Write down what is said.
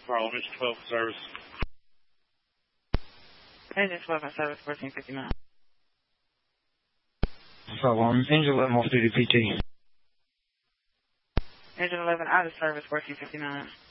Problem, it's 12 service. Engine 12 and service 1459. So, engine 11 off duty PT. Engine 11 out of service 1459.